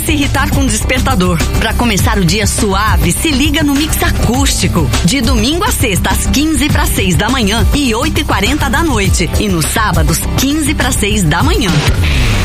se irritar com despertador. Pra começar o dia suave, se liga no Mix Acústico. De domingo a sexta, às 15:06 da manhã e 8:40 da noite. E nos sábados, 15:06 da manhã.